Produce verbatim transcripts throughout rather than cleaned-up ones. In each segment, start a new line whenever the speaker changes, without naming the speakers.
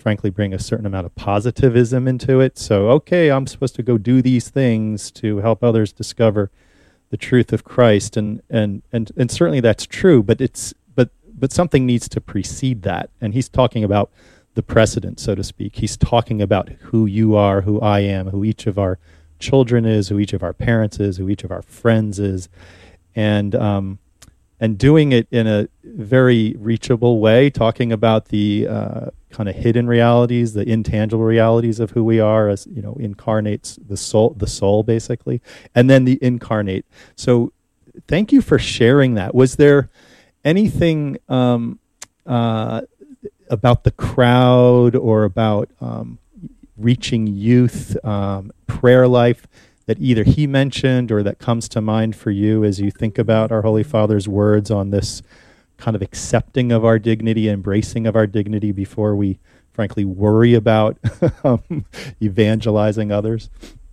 frankly bring a certain amount of positivism into it. So, okay, I'm supposed to go do these things to help others discover the truth of Christ, and and and and certainly that's true. But it's but but something needs to precede that, and he's talking about the precedent, so to speak. He's talking about who you are, who I am, who each of our children is, who each of our parents is, who each of our friends is, and um, and doing it in a very reachable way, talking about the uh, kind of hidden realities, the intangible realities of who we are, as you know, incarnates the soul, the soul basically, and then the incarnate. So, thank you for sharing that. Was there anything um, uh, about the crowd or about um, reaching youth, um, prayer life, that either he mentioned or that comes to mind for you as you think about our Holy Father's words on this kind of accepting of our dignity, embracing of our dignity before we, frankly, worry about um, evangelizing others?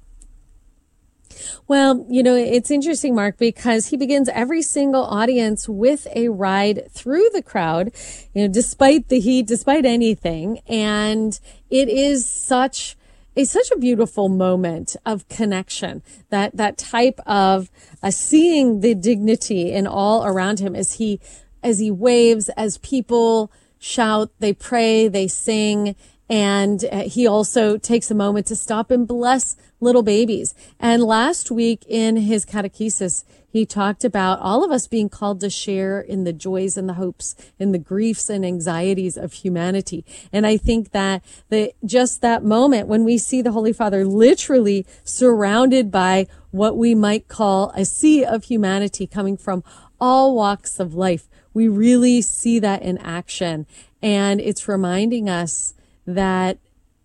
Well, you know, it's interesting, Mark, because he begins every single audience with a ride through the crowd, you know, despite the heat, despite anything. And it is such It's such a beautiful moment of connection, that, that type of uh, seeing the dignity in all around him as he, as he waves, as people shout, they pray, they sing. And uh, he also takes a moment to stop and bless little babies. And last week in his catechesis, he talked about all of us being called to share in the joys and the hopes, in the griefs and anxieties of humanity. And I think that the, just that moment when we see the Holy Father literally surrounded by what we might call a sea of humanity coming from all walks of life, we really see that in action. And it's reminding us that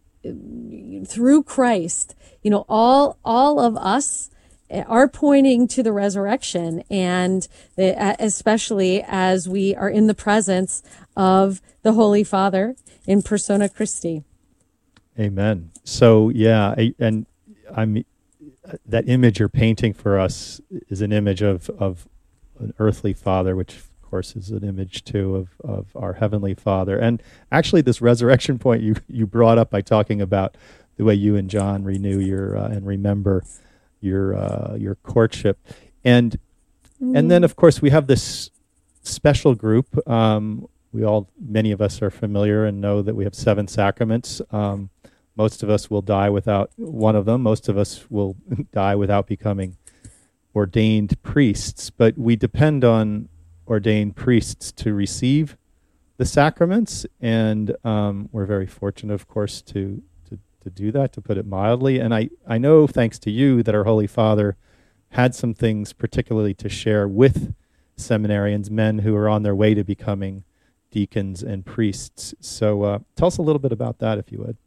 through Christ, you know, all, all of us are pointing to the resurrection, and the, especially as we are in the presence of the Holy Father in persona Christi.
Amen. So, yeah, I, and I'm, that image you're painting for us is an image of, of an earthly father, which of course is an image too of, of our heavenly Father. And actually this resurrection point you, you brought up by talking about the way you and John renew your uh, and remember your uh, your courtship, and mm. and then of course we have this special group. Um, we all, many of us are familiar and know that we have seven sacraments. Um, most of us will die without one of them. Most of us will die without becoming ordained priests. But we depend on ordained priests to receive the sacraments, and um, we're very fortunate, of course, to. to do that, to put it mildly. And I, I know, thanks to you, that our Holy Father had some things particularly to share with seminarians, men who are on their way to becoming deacons and priests. So uh, tell us a little bit about that, if you would.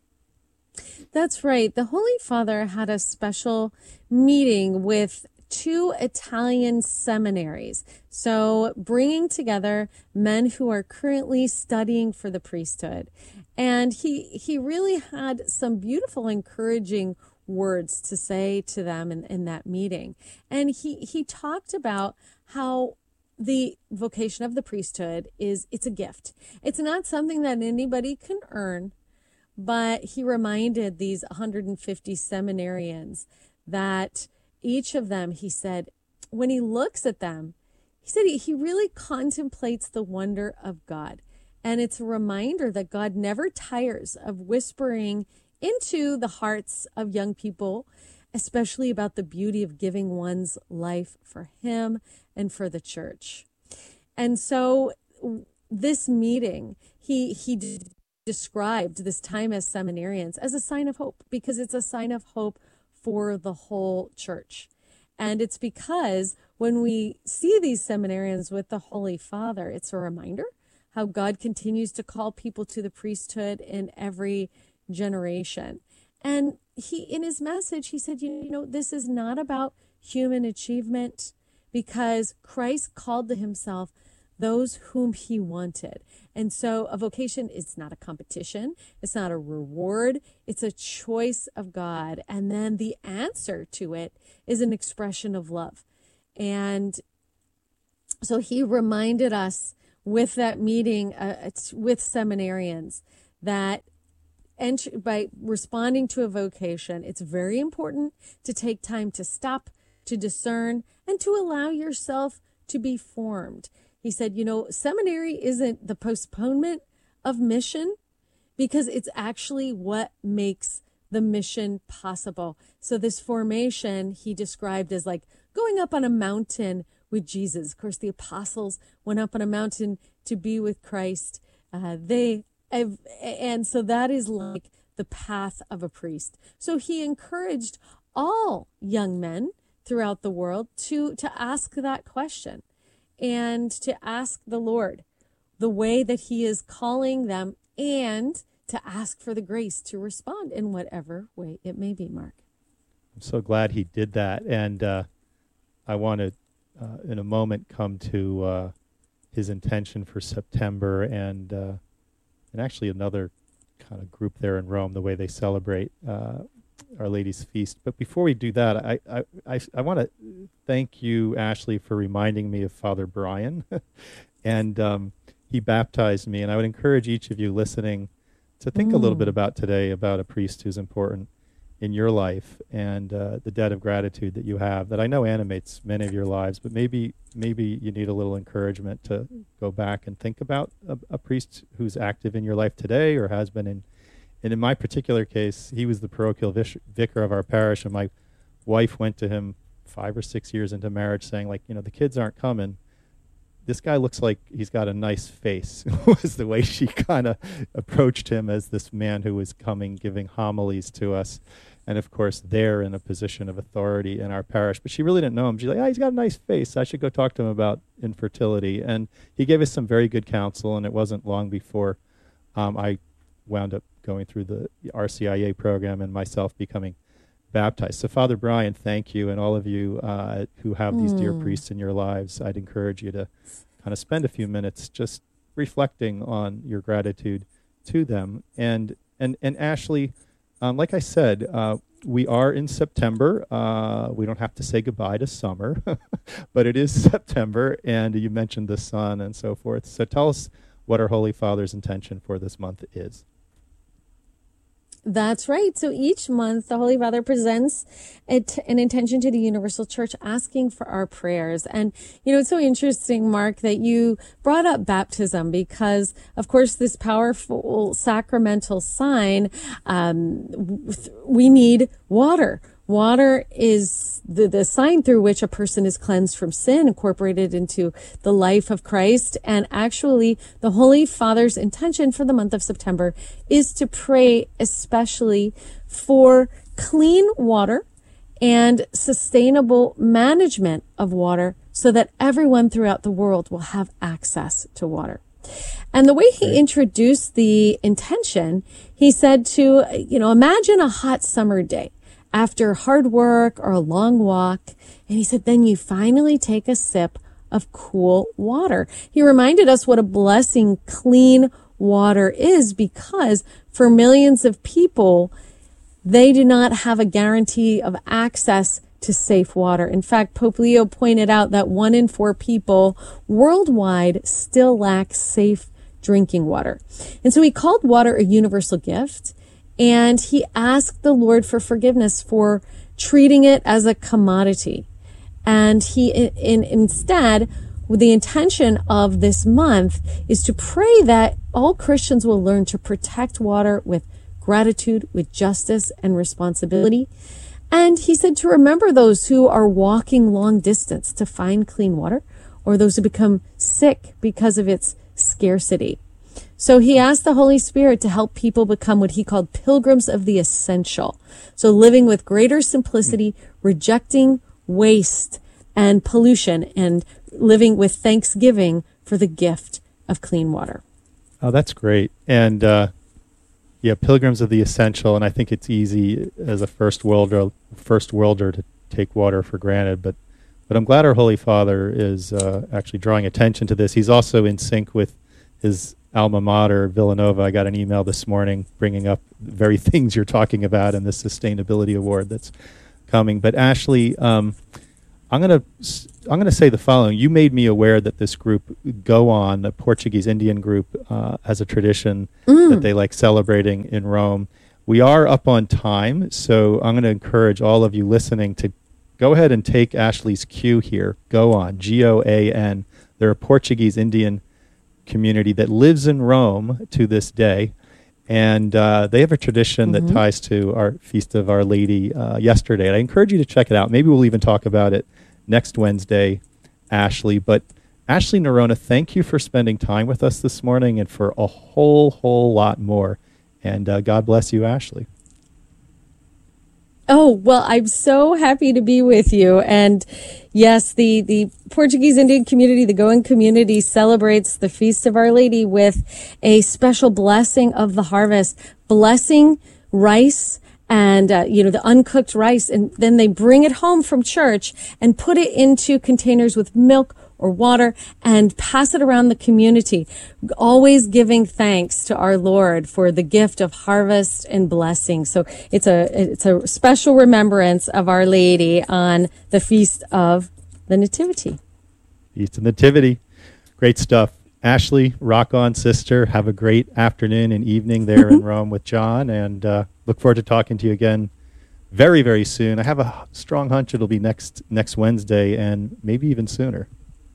That's right. The Holy Father had a special meeting with two Italian seminaries. So bringing together men who are currently studying for the priesthood. And he, he really had some beautiful, encouraging words to say to them in, in that meeting. And he, he talked about how the vocation of the priesthood is, it's a gift. It's not something that anybody can earn, but he reminded these one hundred fifty seminarians that each of them, he said, when he looks at them, he said he, he really contemplates the wonder of God. And it's a reminder that God never tires of whispering into the hearts of young people, especially about the beauty of giving one's life for him and for the church. And so this meeting, he, he d- described this time as seminarians as a sign of hope, because it's a sign of hope for the whole church. And it's because when we see these seminarians with the Holy Father, it's a reminder how God continues to call people to the priesthood in every generation. And he, in his message, he said, you know, this is not about human achievement, because Christ called to himself those whom he wanted. And so a vocation is not a competition. It's not a reward. It's a choice of God. And then the answer to it is an expression of love. And so he reminded us with that meeting uh, with seminarians that ent- by responding to a vocation, it's very important to take time to stop, to discern, and to allow yourself to be formed. He said, you know, seminary isn't the postponement of mission, because it's actually what makes the mission possible. So this formation he described as like going up on a mountain with Jesus. Of course, the apostles went up on a mountain to be with Christ. Uh, they and so that is like the path of a priest. So he encouraged all young men throughout the world to to ask that question and to ask the Lord the way that he is calling them, and to ask for the grace to respond in whatever way it may be, Mark.
I'm so glad he did that. And uh, I want to, uh, in a moment, come to uh, his intention for September and uh, and actually another kind of group there in Rome, the way they celebrate uh, Our Lady's Feast. But before we do that, I, I, I, I want to thank you, Ashley, for reminding me of Father Brian. and um, he baptized me. And I would encourage each of you listening to think mm. a little bit about today, about a priest who's important in your life, and uh, the debt of gratitude that you have that I know animates many of your lives, but maybe maybe you need a little encouragement to go back and think about a, a priest who's active in your life today or has been in. And in my particular case, he was the parochial vic- vicar of our parish, and my wife went to him five or six years into marriage saying, like, you know, the kids aren't coming. This guy looks like he's got a nice face, was the way she kind of approached him as this man who was coming, giving homilies to us. And, of course, they're in a position of authority in our parish. But she really didn't know him. She's like, oh, he's got a nice face. I should go talk to him about infertility. And he gave us some very good counsel, and it wasn't long before um, I wound up going through the R C I A program and myself becoming baptized. So, Father Brian, thank you, and all of you uh, who have mm. these dear priests in your lives. I'd encourage you to kind of spend a few minutes just reflecting on your gratitude to them. And and and Ashley, um, like I said, uh, we are in September. Uh, we don't have to say goodbye to summer, but it is September, and you mentioned the sun and so forth. So tell us what our Holy Father's intention for this month is.
That's right. So each month, the Holy Father presents it, an intention to the Universal Church asking for our prayers. And, you know, it's so interesting, Mark, that you brought up baptism because, of course, this powerful sacramental sign, um, we need water. Water is the, the sign through which a person is cleansed from sin, incorporated into the life of Christ. And actually, the Holy Father's intention for the month of September is to pray especially for clean water and sustainable management of water so that everyone throughout the world will have access to water. And the way he introduced the intention, he said to, you know, imagine a hot summer day after hard work or a long walk. And he said, then you finally take a sip of cool water. He reminded us what a blessing clean water is, because for millions of people, they do not have a guarantee of access to safe water. In fact, Pope Leo pointed out that one in four people worldwide still lack safe drinking water. And so he called water a universal gift. And he asked the Lord for forgiveness for treating it as a commodity. And he, in, instead, with the intention of this month is to pray that all Christians will learn to protect water with gratitude, with justice and responsibility. And he said to remember those who are walking long distance to find clean water, or those who become sick because of its scarcity. So he asked the Holy Spirit to help people become what he called pilgrims of the essential. So living with greater simplicity, rejecting waste and pollution, and living with thanksgiving for the gift of clean water.
Oh, that's great. And uh, yeah, pilgrims of the essential. And I think it's easy as a first worlder, first worlder to take water for granted. But but I'm glad our Holy Father is uh, actually drawing attention to this. He's also in sync with his alma mater, Villanova. I got an email this morning bringing up the very things you're talking about in the Sustainability Award that's coming. But Ashley, um, I'm going to I'm going to say the following. You made me aware that this group, Go On, a Portuguese Indian group, uh, has a tradition mm. that they like celebrating in Rome. We are up on time, so I'm going to encourage all of you listening to go ahead and take Ashley's cue here. Go On, G O A N. They're a Portuguese Indian community that lives in Rome to this day. And uh, they have a tradition mm-hmm. that ties to our Feast of Our Lady uh, yesterday. And I encourage you to check it out. Maybe we'll even talk about it next Wednesday, Ashley. But Ashley Noronha, thank you for spending time with us this morning and for a whole, whole lot more. And uh, God bless you, Ashley.
Oh, well, I'm so happy to be with you. And yes, the, the Portuguese Indian community, the Goan community, celebrates the Feast of Our Lady with a special blessing of the harvest, blessing rice and, uh, you know, the uncooked rice. And then they bring it home from church and put it into containers with milk or water and pass it around the community, always giving thanks to our Lord for the gift of harvest and blessing. So it's a, it's a special remembrance of Our Lady on the Feast of the Nativity.
Feast of Nativity. Great stuff. Ashley, rock on, sister. Have a great afternoon and evening there in Rome with John, and uh, look forward to talking to you again very, very soon. I have a strong hunch it'll be next next Wednesday and maybe even sooner.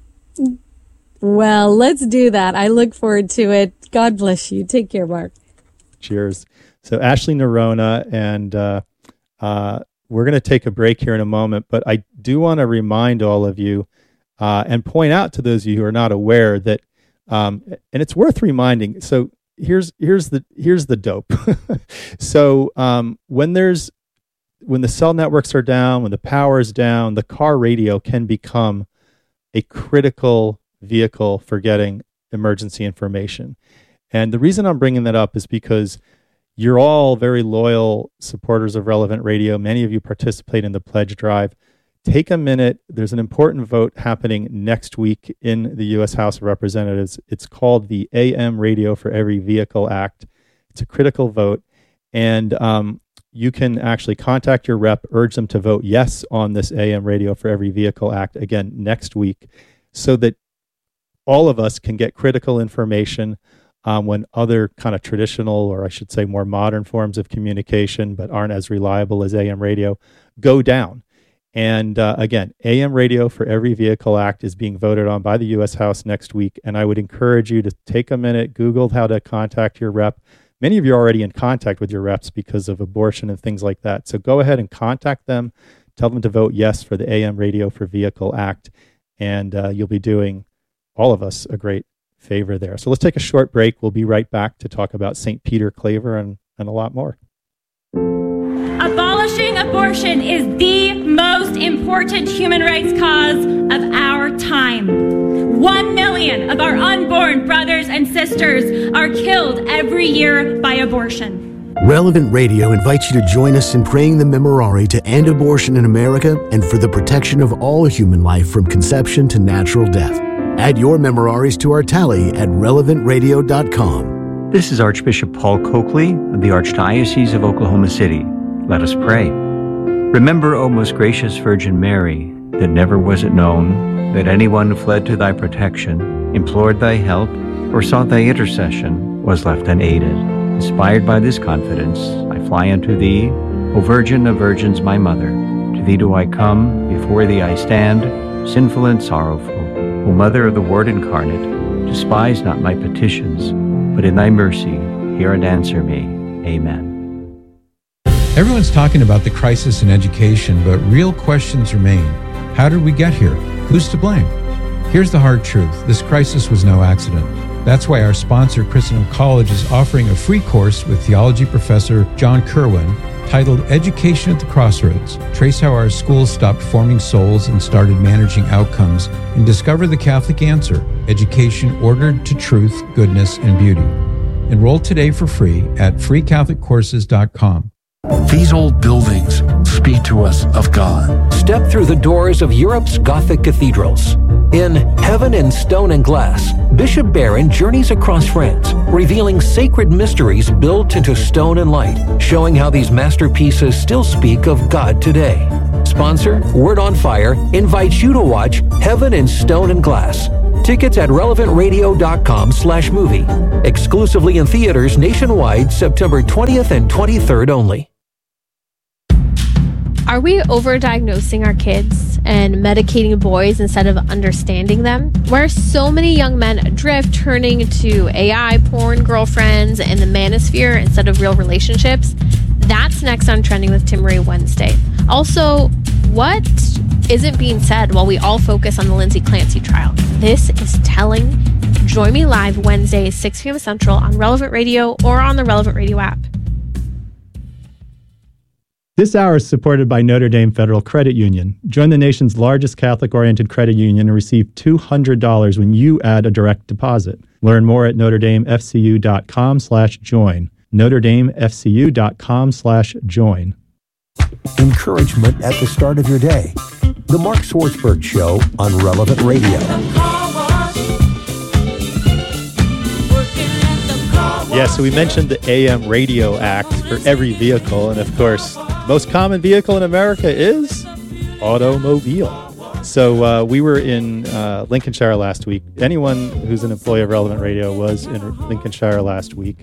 Well, let's do that. I look forward to it. God bless you. Take care, Mark.
Cheers. So Ashley Noronha, and uh, uh, we're going to take a break here in a moment, but I do want to remind all of you uh, and point out to those of you who are not aware that, um, and it's worth reminding. So here's here's the here's the dope. So um, when there's when the cell networks are down, when the power is down, the car radio can become a critical vehicle for getting emergency information. And the reason I'm bringing that up is because you're all very loyal supporters of Relevant Radio. Many of you participate in the pledge drive. Take a minute. There's an important vote happening next week in the U S House of Representatives. It's called the A M Radio for Every Vehicle Act. It's a critical vote. And um, you can actually contact your rep, urge them to vote yes on this A M Radio for Every Vehicle Act again next week, so that all of us can get critical information um, when other kind of traditional, or I should say more modern forms of communication, but aren't as reliable as A M radio, go down. And uh, again, A M Radio for Every Vehicle Act is being voted on by the U S House next week. And I would encourage you to take a minute, Google how to contact your rep. Many of you are already in contact with your reps because of abortion and things like that. So go ahead and contact them. Tell them to vote yes for the A M Radio for Vehicle Act. And uh, you'll be doing all of us a great favor there. So let's take a short break. We'll be right back to talk about Saint Peter Claver and, and a lot more.
Abolishing abortion is the most important human rights cause of our time. One million of our unborn brothers and sisters are killed every year by abortion.
Relevant Radio invites you to join us in praying the Memorare to end abortion in America and for the protection of all human life from conception to natural death. Add your Memoraries to our tally at relevant radio dot com.
This is Archbishop Paul Coakley of the Archdiocese of Oklahoma City. Let us pray. Remember, O most gracious Virgin Mary, that never was it known that anyone who fled to thy protection, implored thy help, or sought thy intercession was left unaided. Inspired by this confidence, I fly unto thee, O Virgin of Virgins, my Mother. To thee do I come, before thee I stand, sinful and sorrowful. O Mother of the Word incarnate, despise not my petitions, but in thy mercy hear and answer me. Amen.
Everyone's talking about the crisis in education, but real questions remain. How did we get here? Who's to blame? Here's the hard truth. This crisis was no accident. That's why our sponsor, Christendom College, is offering a free course with theology professor John Kerwin titled Education at the Crossroads. Trace how our schools stopped forming souls and started managing outcomes, and discover the Catholic answer, education ordered to truth, goodness, and beauty. Enroll today for free at free catholic courses dot com.
These old buildings speak to us of God.
Step through the doors of Europe's Gothic cathedrals. In Heaven in Stone and Glass, Bishop Barron journeys across France, revealing sacred mysteries built into stone and light, showing how these masterpieces still speak of God today. sponsor, Word on Fire, invites you to watch Heaven in Stone and Glass. Tickets at relevant radio dot com slash movie. Exclusively in theaters nationwide, September twentieth and twenty-third only.
Are we overdiagnosing our kids and medicating boys instead of understanding them? Where so many young men adrift, turning to A I porn girlfriends and the manosphere instead of real relationships? That's next on Trending with Timmerie Wednesday. Also, what isn't being said while we all focus on the Lindsay Clancy trial? This is telling. Join me live Wednesday, six p.m. Central on Relevant Radio or on the Relevant Radio app.
This hour is supported by Notre Dame Federal Credit Union. Join the nation's largest Catholic-oriented credit union and receive two hundred dollars when you add a direct deposit. Learn more at notre dame f c u dot com slash join. notre dame f c u dot com slash join.
Encouragement at the start of your day. The Mark Swartzberg Show on Relevant Radio.
Yeah, so we mentioned the A M Radio Act for every vehicle, and of course, the most common vehicle in America is automobile. So uh, we were in uh, Lincolnshire last week. Anyone who's an employee of Relevant Radio was in Lincolnshire last week,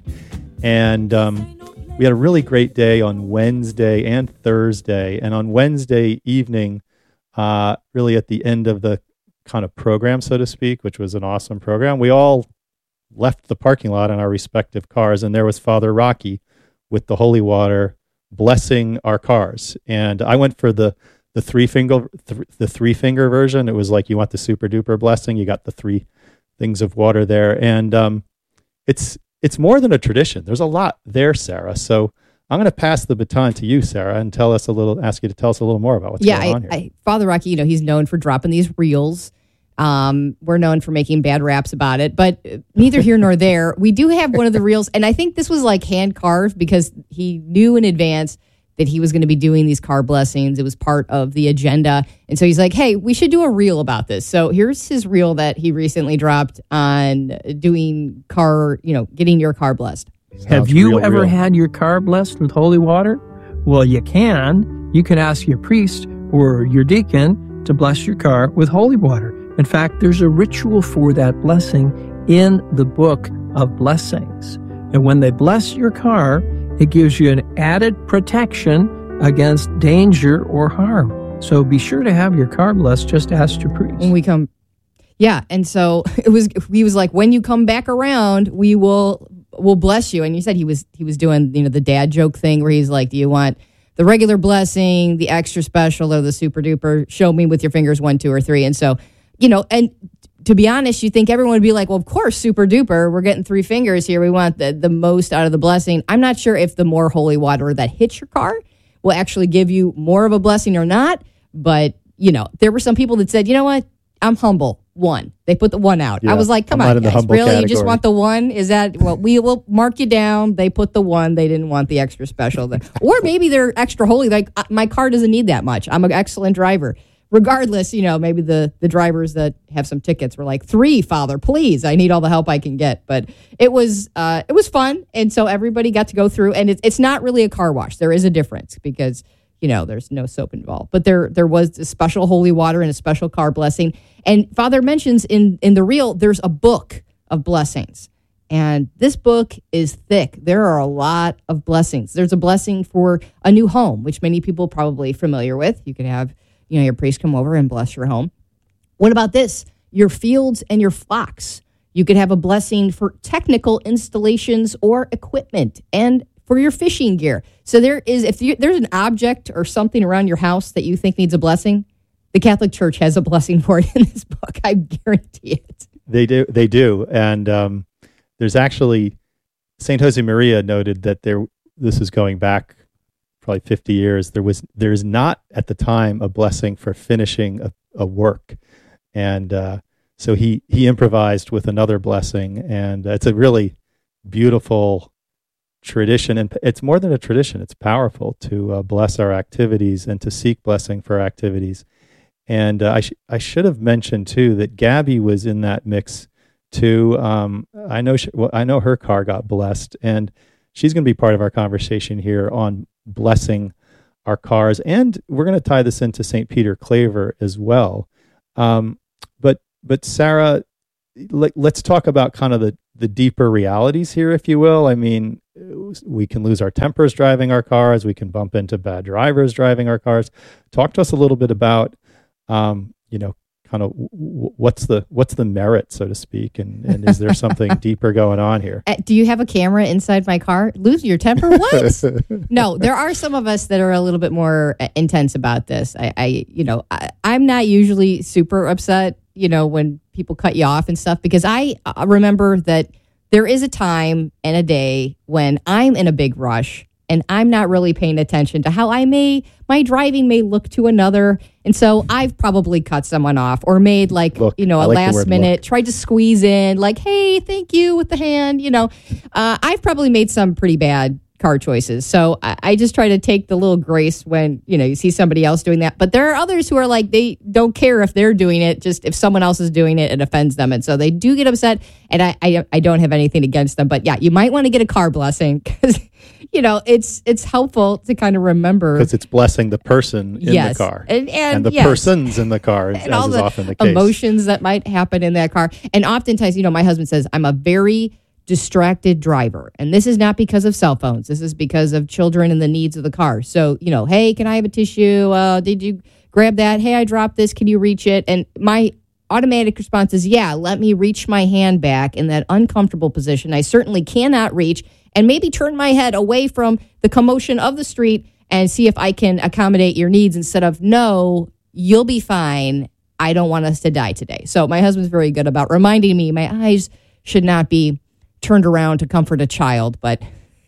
and um, we had a really great day on Wednesday and Thursday. And on Wednesday evening, uh, really at the end of the kind of program, so to speak, which was an awesome program, we all left the parking lot in our respective cars, and there was Father Rocky with the holy water blessing our cars. And I went for the the three finger th- the three finger version. It was like you want the super duper blessing, you got the three things of water there, and um, it's it's more than a tradition. There's a lot there, Sarah. So I'm going to pass the baton to you, Sarah, and tell us a little. Ask you to tell us a little more about what's
yeah,
going
I,
on here.
I, Father Rocky, you know, he's known for dropping these reels. Um, we're known for making bad raps about it, but neither here nor there. We do have one of the reels, and I think this was like hand carved because he knew in advance that he was going to be doing these car blessings. It was part of the agenda. And so he's like, hey, we should do a reel about this. So here's his reel that he recently dropped on doing car, you know, getting your car blessed.
Have you
real,
ever
real.
had your car blessed with holy water? Well, you can. You can ask your priest or your deacon to bless your car with holy water. In fact, there's a ritual for that blessing in the book of blessings. And when they bless your car, it gives you an added protection against danger or harm. So be sure to have your car blessed. Just ask your priest.
When we come, yeah. And so it was, he was like, when you come back around, we will, we'll bless you. And you said he was, he was doing, you know, the dad joke thing where he's like, do you want the regular blessing, the extra special, or the super duper? Show me with your fingers, one, two, or three. And so, you know, and to be honest, you think everyone would be like, well, of course, super duper. We're getting three fingers here. We want the, the most out of the blessing. I'm not sure if the more holy water that hits your car will actually give you more of a blessing or not. But, you know, there were some people that said, you know what? I'm humble. One. They put the one out.
Yeah,
I was like, come
I'm
on, guys. Really? Category. You just want the one? Is that, well, we will mark you down. They put the one. They didn't want the extra special. Or maybe they're extra holy. Like, my car doesn't need that much. I'm an excellent driver. Regardless, you know, maybe the, the drivers that have some tickets were like, three, Father, please. I need all the help I can get. But it was uh, it was fun. And so everybody got to go through. And it, it's not really a car wash. There is a difference because, you know, there's no soap involved. But there there was a special holy water and a special car blessing. And Father mentions in, in the reel, there's a book of blessings. And this book is thick. There are a lot of blessings. There's a blessing for a new home, which many people are probably familiar with. You could have, you know, your priest come over and bless your home. What about this? Your fields and your flocks. You could have a blessing for technical installations or equipment and for your fishing gear. So there is, if you, there's an object or something around your house that you think needs a blessing, the Catholic Church has a blessing for it in this book. I guarantee it.
They do. They do. And um, there's actually, Saint Josemaria noted that there, this is going back probably fifty years, there was there's not at the time a blessing for finishing a, a work. And uh, so he, he improvised with another blessing. And it's a really beautiful tradition. And it's more than a tradition. It's powerful to uh, bless our activities and to seek blessing for our activities. And uh, I, sh- I should have mentioned, too, that Gabby was in that mix, too. Um, I know she, well, I know her car got blessed. And she's going to be part of our conversation here on blessing our cars. And we're going to tie this into Saint Peter Claver as well. Um, but but Sarah, let, let's talk about kind of the, the deeper realities here, if you will. I mean, we can lose our tempers driving our cars. We can bump into bad drivers driving our cars. Talk to us a little bit about, um, you know, kind of w- what's the what's the merit, so to speak, and, and is there something deeper going on here?
Uh, do you have a camera inside my car? Lose your temper? What? No, there are some of us that are a little bit more uh, intense about this. I, I you know, I, I'm not usually super upset, you know, when people cut you off and stuff, because I uh, remember that there is a time and a day when I'm in a big rush and I'm not really paying attention to how I may, my driving may look to another. And so I've probably cut someone off or made like, look, you know, a like last minute, look. tried to squeeze in like, hey, thank you with the hand, you know. Uh, I've probably made some pretty bad car choices. So I, I just try to take the little grace when, you know, you see somebody else doing that. But there are others who are like, they don't care if they're doing it, just if someone else is doing it, it offends them. And so they do get upset. And I, I, I don't have anything against them. But yeah, you might want to get a car blessing because, you know, it's it's helpful to kind of remember.
Because it's blessing the person in
yes.
the car.
And, and,
and the
yes.
persons in the car,
and
as
all
is
the
often the case.
Emotions that might happen in that car. And oftentimes, you know, my husband says, I'm a very distracted driver. And this is not because of cell phones. This is because of children and the needs of the car. So, you know, hey, can I have a tissue? Uh, did you grab that? Hey, I dropped this. Can you reach it? And my automatic response is, yeah, let me reach my hand back in that uncomfortable position I certainly cannot reach, and maybe turn my head away from the commotion of the street and see if I can accommodate your needs instead of, no, you'll be fine. I don't want us to die today. So my husband's very good about reminding me my eyes should not be turned around to comfort a child, but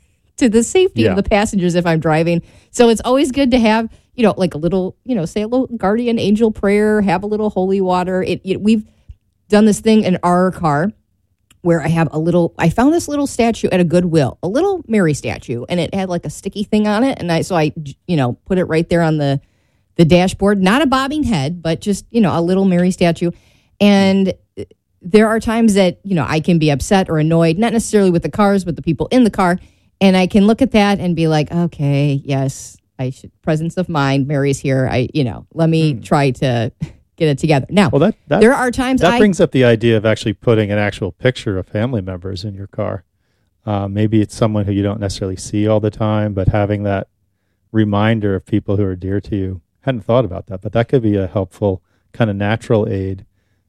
to the safety yeah. of the passengers if I'm driving. So it's always good to have, you know, like a little, you know, say a little guardian angel prayer, have a little holy water. It, it we've done this thing in our car where I have a little, I found this little statue at a Goodwill, a little Mary statue, and it had like a sticky thing on it. And I, so I, you know, put it right there on the, the dashboard, not a bobbing head, but just, you know, a little Mary statue. And there are times that, you know, I can be upset or annoyed, not necessarily with the cars, but the people in the car. And I can look at that and be like, okay, yes, I should, presence of mind, Mary's here. I, you know, let me hmm. try to get it together. Now,
well, that, that,
there are times
that
I,
brings up the idea of actually putting an actual picture of family members in your car. Uh, maybe it's someone who you don't necessarily see all the time, but having that reminder of people who are dear to you. Hadn't thought about that, but that could be a helpful kind of natural aid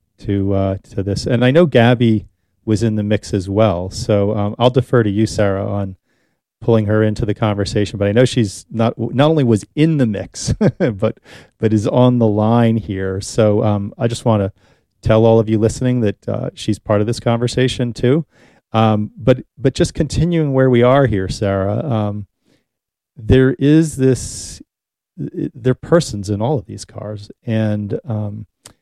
to uh, to this. And I know Gabby was in the mix as well, so um, I'll defer to you, Sarah, on pulling her into the conversation. But I know she's not not only was in the mix, but but is on the line here. So um, I just want to tell all of you listening that uh, she's part of this conversation too. Um, but but just continuing where we are here, Sarah, um, there is this. There are persons in all of these cars, and um,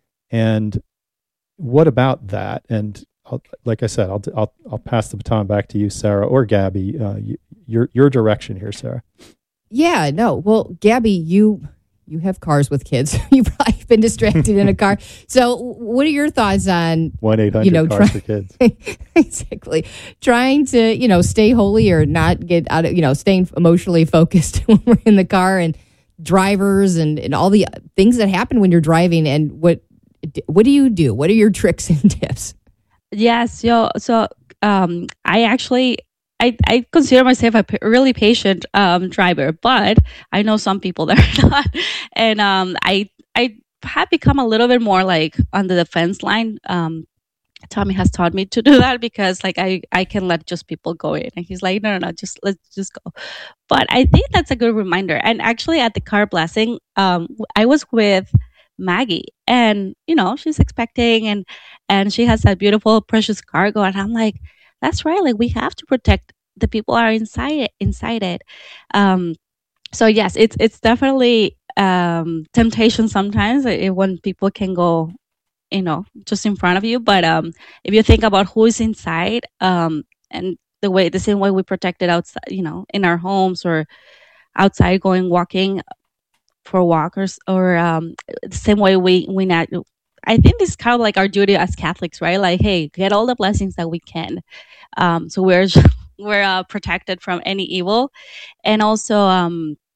and what about that? And I'll, like I said, I'll, I'll I'll pass the baton back to you, Sarah, or Gabby. Uh, you, your your direction here, Sarah.
Yeah, no. Well, Gabby, you you have cars with kids. You've probably been distracted in a car. So, what are your thoughts on
one eight hundred
you know,
cars
try,
for kids?
Exactly, trying to you know stay holy or not get out of you know staying emotionally focused when we're in the car, and drivers and, and all the things that happen when you're driving. And what what do you do? What are your tricks and tips?
Yes, so so um, I actually I, I consider myself a p- really patient um, driver, but I know some people that are not, and um, I I have become a little bit more like on the defense line. Um, Tommy has taught me to do that because like I, I can let just people go in, and he's like, no, no, no, just let's just go. But I think that's a good reminder. And actually at the car blessing, um, I was with Maggie, and you know, she's expecting, and, and she has that beautiful, precious cargo. And I'm like, that's right. Like we have to protect the people who are inside it, inside it. Um, so yes, it's, it's definitely, um, temptation sometimes when people can go, you know, just in front of you. But um, if you think about who is inside, um, and the way, the same way we protect it outside, you know, in our homes or outside going walking for walkers, or um, the same way we, we not, I think this is kind of like our duty as Catholics, right? Like, hey, get all the blessings that we can. Um, so we're, we're uh, protected from any evil. And also, um,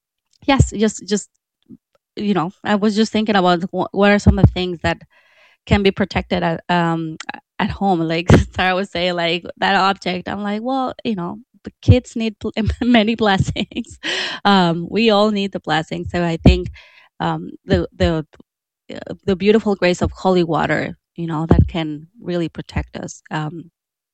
yes, just just you know, I was just thinking about wh- what are some of the things that can be protected at um at home. Like Sarah was saying, like that object. I'm like, well, you know, the kids need bl- many blessings. Um, we all need the blessings. So I think um, the the uh, the beautiful grace of holy water, you know, that can really protect us. Um,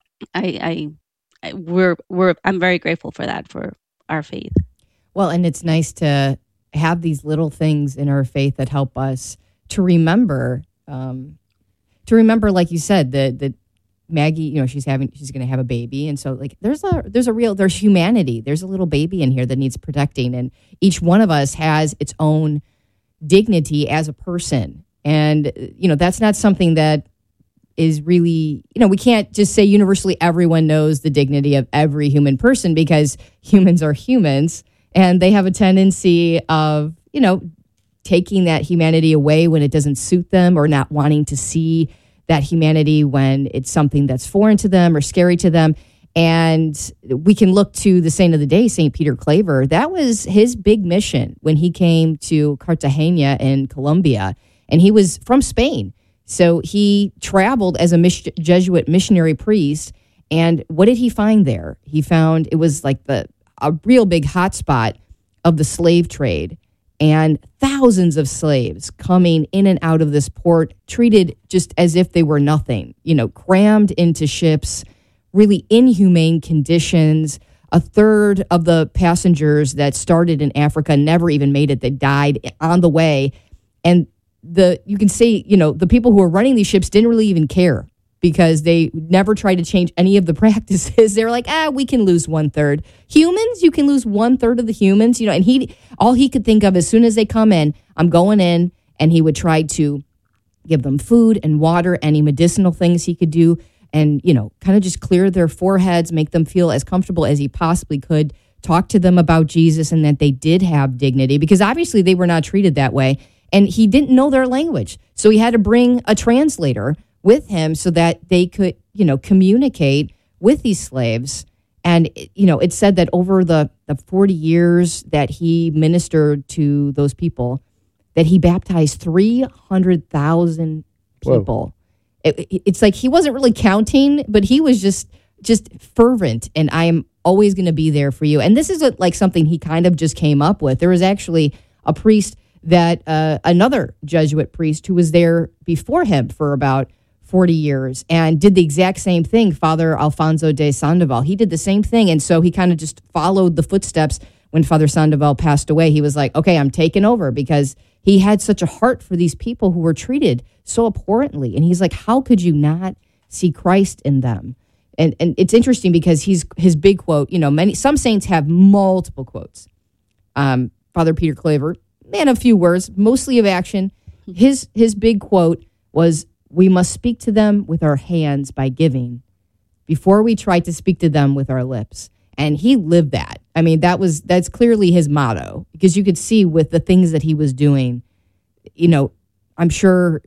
I, I, I we're we're I'm very grateful for that, for our faith.
Well, and it's nice to have these little things in our faith that help us to remember, um, to remember, like you said, that that Maggie, you know, she's having, she's going to have a baby, and so like there's a there's a real there's humanity. There's a little baby in here that needs protecting, and each one of us has its own dignity as a person, and you know that's not something that is really, you know, we can't just say universally everyone knows the dignity of every human person, because humans are humans. And they have a tendency of, you know, taking that humanity away when it doesn't suit them, or not wanting to see that humanity when it's something that's foreign to them or scary to them. And we can look to the saint of the day, Saint Peter Claver. That was his big mission when he came to Cartagena in Colombia. And he was from Spain. So he traveled as a mis- Jesuit missionary priest. And what did he find there? He found it was like the a real big hotspot of the slave trade, and thousands of slaves coming in and out of this port, treated just as if they were nothing, you know, crammed into ships, really inhumane conditions. A third of the passengers that started in Africa never even made it. They died on the way. And the you can see, you know, the people who were running these ships didn't really even care, because they never tried to change any of the practices. They're like, ah, we can lose one third. Humans, you can lose one third of the humans, you know, and he, all he could think of as soon as they come in, I'm going in, and he would try to give them food and water, any medicinal things he could do, and, you know, kind of just clear their foreheads, make them feel as comfortable as he possibly could, talk to them about Jesus and that they did have dignity, because obviously they were not treated that way. And he didn't know their language. So he had to bring a translator with him so that they could, you know, communicate with these slaves. And, you know, it said that over the, the forty years that he ministered to those people, that he baptized three hundred thousand people. It, it's like he wasn't really counting, but he was just just fervent. And I am always going to be there for you. And this is a, like something he kind of just came up with. There was actually a priest that, uh, another Jesuit priest who was there before him for about forty years and did the exact same thing, Father Alfonso de Sandoval. He did the same thing. And so he kind of just followed the footsteps. When Father Sandoval passed away, he was like, okay, I'm taking over, because he had such a heart for these people who were treated so abhorrently. And he's like, how could you not see Christ in them? And and it's interesting because he's his big quote, you know, many some saints have multiple quotes. Um, Father Peter Claver, man, a few words, mostly of action. His his big quote was, we must speak to them with our hands by giving before we try to speak to them with our lips. And he lived that. I mean, that was that's clearly his motto, because you could see with the things that he was doing, you know, I'm sure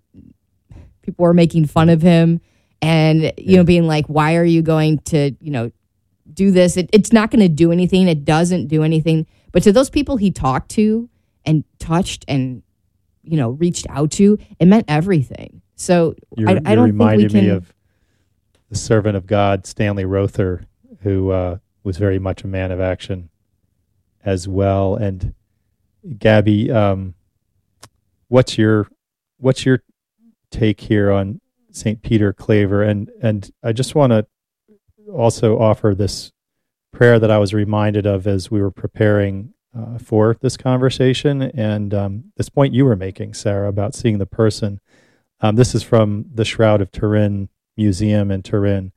people were making fun of him and, you yeah. know, being like, why are you going to, you know, do this? It, it's not going to do anything. It doesn't do anything. But to those people he talked to and touched and, you know, reached out to, it meant everything. So
you're,
I,
you're
I don't
reminded
think we can...
me of the servant of God, Stanley Rother, who uh, was very much a man of action as well. And Gabby, um, what's your what's your take here on Saint Peter Claver? And and I just want to also offer this prayer that I was reminded of as we were preparing uh, for this conversation, and um, this point you were making, Sarah, about seeing the person. Um, this is from the Shroud of Turin Museum in Turin,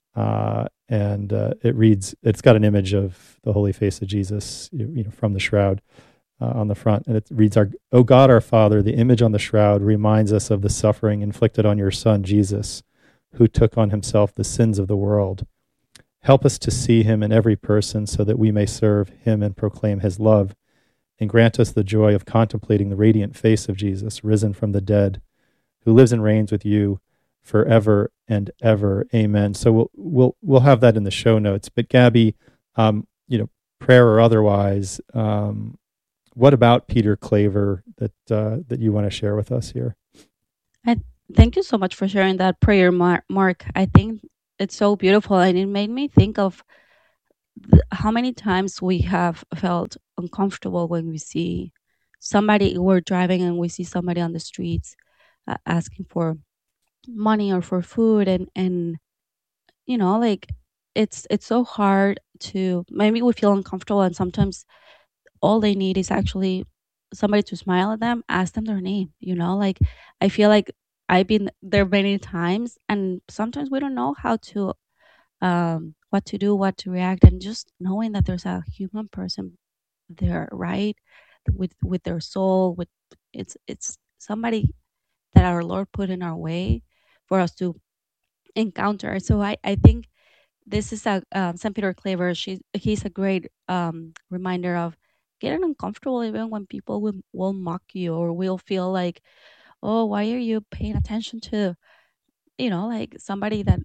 uh, and uh, it reads, it's got an image of the Holy Face of Jesus, you, you know, from the shroud uh, on the front, and it reads, "Our, O God, our Father, the image on the shroud reminds us of the suffering inflicted on your Son, Jesus, who took on himself the sins of the world. Help us to see him in every person so that we may serve him and proclaim his love, and grant us the joy of contemplating the radiant face of Jesus, risen from the dead, who lives and reigns with you forever and ever. Amen." So we'll we'll we'll have that in the show notes. But Gabby, um, you know, prayer or otherwise, um, what about Peter Claver that uh, that you want to share with us here?
I thank you so much for sharing that prayer, Mar- Mark. I think it's so beautiful, and it made me think of th- how many times we have felt uncomfortable when we see somebody, we're driving and we see somebody on the streets uh, asking for money or for food, and and you know, like it's it's so hard to, maybe we feel uncomfortable, and sometimes all they need is actually somebody to smile at them, ask them their name, you know, like I feel like I've been there many times, and sometimes we don't know how to um what to do, what to react, and just knowing that there's a human person there, right, with with their soul, with it's it's somebody that our Lord put in our way for us to encounter. So I I think this is a um, Saint Peter Claver. She he's a great um reminder of getting uncomfortable even when people will, will mock you, or will feel like, oh, why are you paying attention to, you know, like somebody that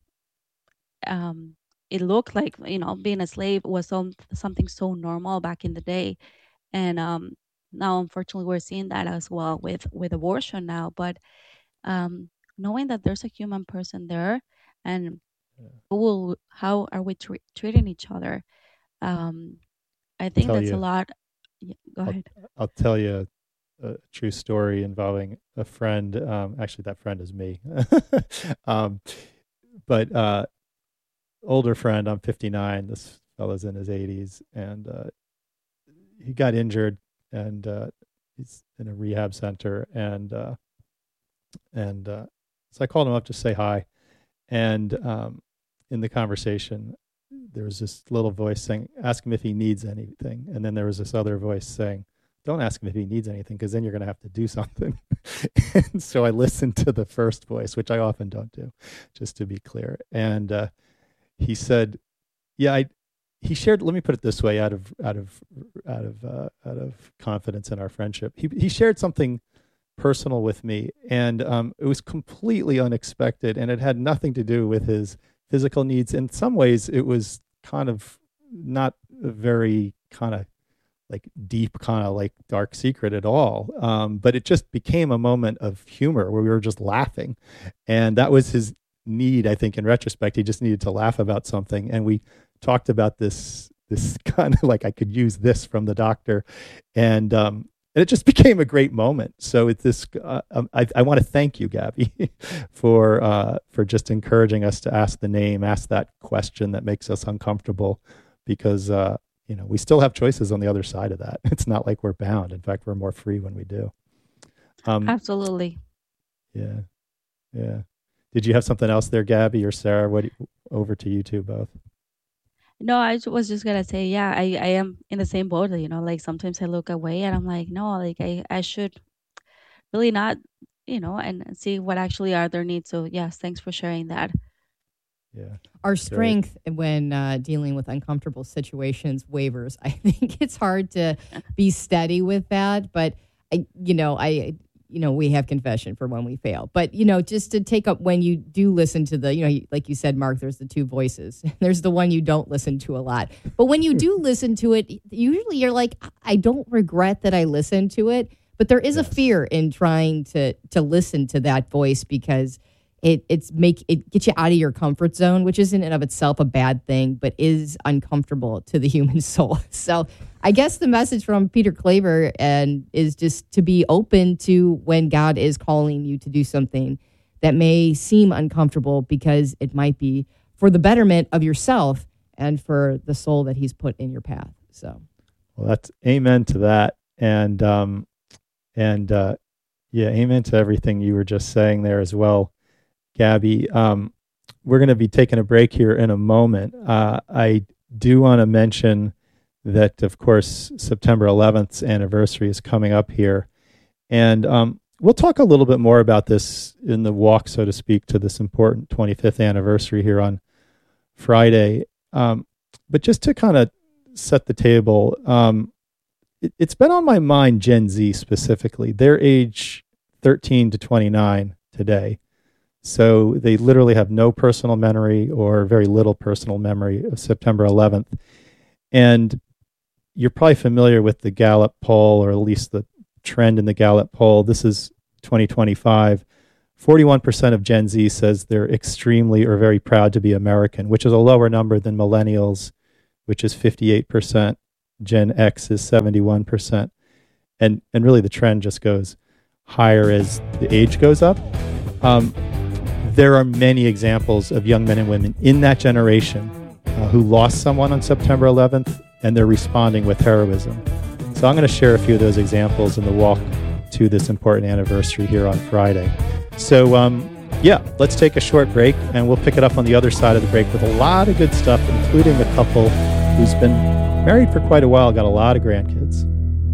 um it looked like, you know, being a slave was some, something so normal back in the day. And um now unfortunately we're seeing that as well with with abortion now. But um knowing that there's a human person there, and who will, how are we tre- treating each other, um I think
Tell
that's a
you,
lot. Yeah, go
I'll,
ahead.
I'll tell you a, a true story involving a friend. Um, actually, that friend is me. um, but uh, older friend, I'm fifty-nine. This fella's in his eighties, and uh, he got injured, and uh, he's in a rehab center. And uh, and uh, so I called him up to say hi. And um, in the conversation, there was this little voice saying, ask him if he needs anything. And then there was this other voice saying, don't ask him if he needs anything, because then you're going to have to do something. And so I listened to the first voice, which I often don't do, just to be clear. And uh, he said, yeah, I, he shared, let me put it this way, out of, out of, out of, uh, out of confidence in our friendship. He, he shared something personal with me, and um, it was completely unexpected, and it had nothing to do with his physical needs. In some ways, it was kind of not a very kind of like deep, kind of like dark secret at all. Um, but it just became a moment of humor where we were just laughing. And that was his need, I think, in retrospect. He just needed to laugh about something. And we talked about this, this kind of like, I could use this from the doctor. And, um, And it just became a great moment. So it's this. Uh, um, I, I want to thank you, Gabby, for uh, for just encouraging us to ask the name, ask that question that makes us uncomfortable, because uh, you know, we still have choices on the other side of that. It's not like we're bound. In fact, we're more free when we do. Um,
Absolutely.
Yeah, yeah. Did you have something else there, Gabby or Sarah? What? Over to you two both.
No, I ju- was just gonna say, yeah, I, I am in the same boat, you know, like sometimes I look away and I'm like, no, like I, I should really not, you know, and see what actually are their needs. So yes, thanks for sharing that.
Yeah.
Our strength when uh, dealing with uncomfortable situations wavers. I think it's hard to be steady with that, but I, you know, I, you know, we have confession for when we fail. But, you know, just to take up when you do listen to the, you know, like you said, Mark, there's the two voices. There's the one you don't listen to a lot. But when you do listen to it, usually you're like, I don't regret that I listened to it. But there is yes. a fear in trying to to listen to that voice, because it it's make it gets you out of your comfort zone, which isn't in and of itself a bad thing, but is uncomfortable to the human soul. So I guess the message from Peter Claver and is just to be open to when God is calling you to do something that may seem uncomfortable, because it might be for the betterment of yourself and for the soul that he's put in your path. So,
well, that's amen to that. And, um, and, uh, yeah, amen to everything you were just saying there as well, Gabby. Um, we're going to be taking a break here in a moment. Uh, I do want to mention that, of course, September eleventh's anniversary is coming up here. And um, we'll talk a little bit more about this in the walk, so to speak, to this important twenty-fifth anniversary here on Friday. Um, but just to kind of set the table, um, it, it's been on my mind, Gen Z specifically. They're age thirteen to twenty-nine today. So they literally have no personal memory or very little personal memory of September eleventh. And you're probably familiar with the Gallup poll, or at least the trend in the Gallup poll. This is twenty twenty-five. forty-one percent of Gen Z says they're extremely or very proud to be American, which is a lower number than millennials, which is fifty-eight percent. Gen X is seventy-one percent. And and really the trend just goes higher as the age goes up. Um, there are many examples of young men and women in that generation uh, who lost someone on September eleventh, and they're responding with heroism. So I'm going to share a few of those examples in the walk to this important anniversary here on Friday. So um, yeah, let's take a short break, and we'll pick it up on the other side of the break with a lot of good stuff, including a couple who's been married for quite a while, got a lot of grandkids.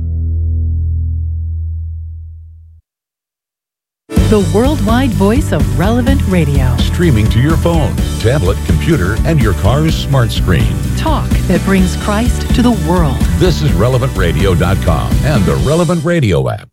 The worldwide voice of Relevant Radio.
Streaming to your phone, tablet, computer, and your car's smart screen.
Talk that brings Christ to the world.
This is relevant radio dot com and the Relevant Radio app.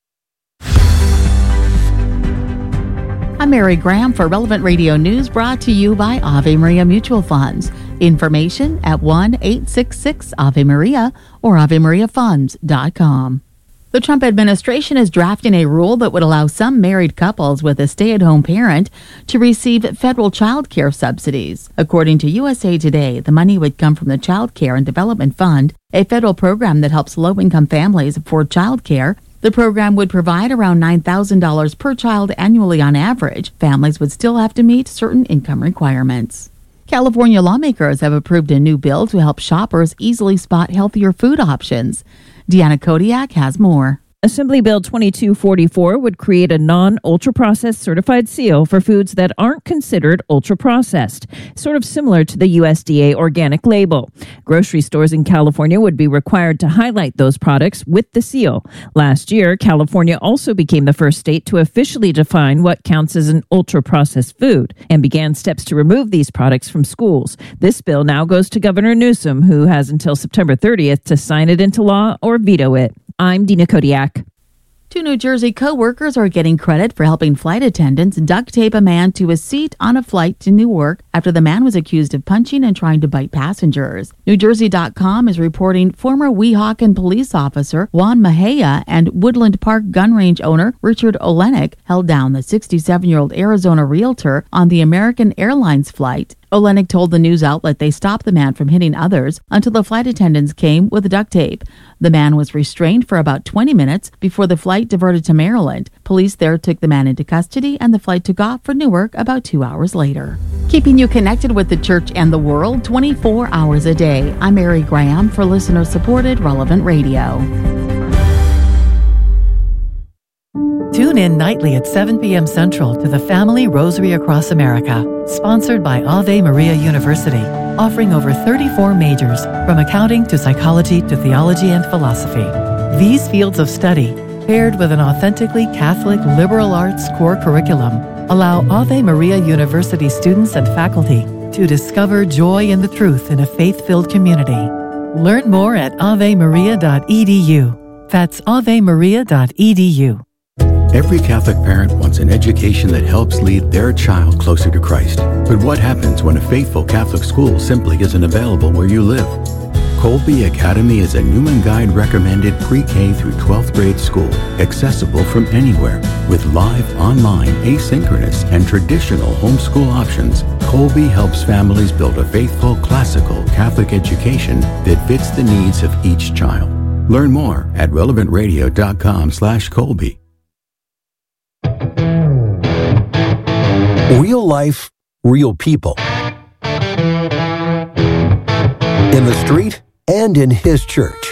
I'm Mary Graham for Relevant Radio News, brought to you by Ave Maria Mutual Funds. Information at one eight six six Ave Maria or ave maria funds dot com. The Trump administration is drafting a rule that would allow some married couples with a stay-at-home parent to receive federal child care subsidies. According to U S A Today, the money would come from the Child Care and Development Fund, a federal program that helps low-income families afford child care. The program would provide around nine thousand dollars per child annually on average. Families would still have to meet certain income requirements. California lawmakers have approved a new bill to help shoppers easily spot healthier food options. Deanna Kodiak has more.
Assembly Bill twenty-two forty-four would create a non-ultra-processed certified seal for foods that aren't considered ultra-processed, sort of similar to the U S D A organic label. Grocery stores in California would be required to highlight those products with the seal. Last year, California also became the first state to officially define what counts as an ultra-processed food and began steps to remove these products from schools. This bill now goes to Governor Newsom, who has until September thirtieth to sign it into law or veto it. I'm Dina Kodiak.
Two New Jersey co-workers are getting credit for helping flight attendants duct tape a man to a seat on a flight to Newark after the man was accused of punching and trying to bite passengers. New Jersey dot com is reporting former Weehawken police officer Juan Mejia and Woodland Park gun range owner Richard Olenek held down the sixty-seven-year-old Arizona realtor on the American Airlines flight. Olenek told the news outlet they stopped the man from hitting others until the flight attendants came with duct tape. The man was restrained for about twenty minutes before the flight diverted to Maryland. Police there took the man into custody, and the flight took off for Newark about two hours later. Keeping you connected with the church and the world twenty-four hours a day. I'm Mary Graham for listener-supported Relevant Radio.
Tune in nightly at seven p.m. Central to the Family Rosary Across America, sponsored by Ave Maria University, offering over thirty-four majors, from accounting to psychology to theology and philosophy. These fields of study, paired with an authentically Catholic liberal arts core curriculum, allow Ave Maria University students and faculty to discover joy in the truth in a faith-filled community. Learn more at ave maria dot e d u. That's ave maria dot e d u.
Every Catholic parent wants an education that helps lead their child closer to Christ. But what happens when a faithful Catholic school simply isn't available where you live? Colby Academy is a Newman Guide recommended pre-K through twelfth grade school, accessible from anywhere. With live, online, asynchronous, and traditional homeschool options, Colby helps families build a faithful, classical Catholic education that fits the needs of each child. Learn more at relevant radio dot com slash Colby.
Real life, real people. In the street and in his church.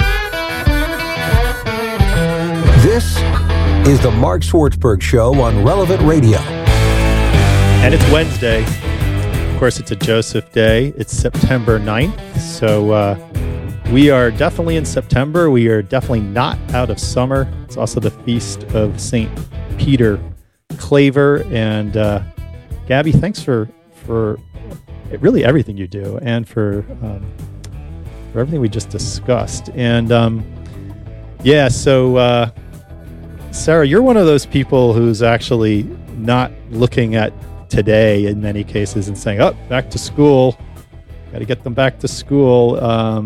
This is the Mark Swartzberg Show on Relevant Radio.
And it's Wednesday. Of course, it's a Joseph Day. It's September ninth. So uh, we are definitely in September. We are definitely not out of summer. It's also the feast of Saint Peter Claver. And uh, Gabby, thanks for for really everything you do, and for um, for everything we just discussed. And um, yeah, so uh, Sarah, you're one of those people who's actually not looking at today in many cases and saying, "Oh, back to school, got to get them back to school." Um,